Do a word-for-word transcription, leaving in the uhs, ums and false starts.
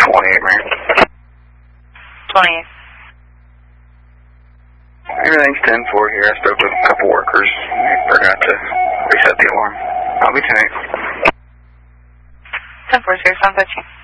twenty-eight, man. twenty-eight. Everything's ten four here. I spoke with a couple workers. They forgot to reset the alarm. I'll be ten eight. ten four zero, sounds like you.